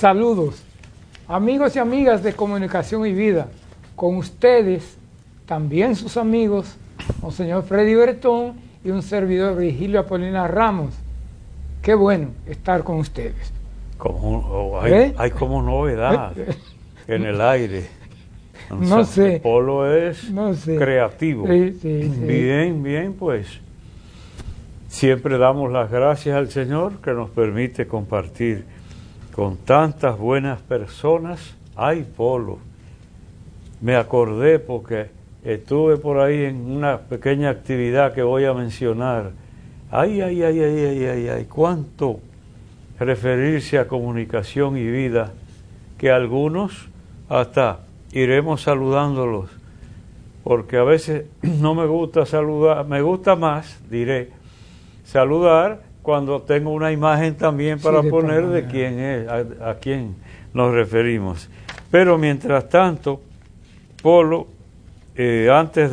Saludos, amigos y amigas de Comunicación y Vida. Con ustedes, también sus amigos, Monseñor Freddy Bertón y un servidor, Virgilio Apolinar Ramos. Qué bueno estar con ustedes. Hay como novedad en el aire. No sé. Polo es creativo. Sí. Bien, pues. Siempre damos las gracias al Señor que nos permite compartir con tantas buenas personas. Ay, Polo, me acordé porque estuve por ahí en una pequeña actividad que voy a mencionar. Ay, cuánto referirse a comunicación y vida, que algunos hasta iremos saludándolos, porque a veces no me gusta saludar, me gusta más, saludar cuando tengo una imagen también para poner de quién es, a quién nos referimos. Pero mientras tanto, Polo, antes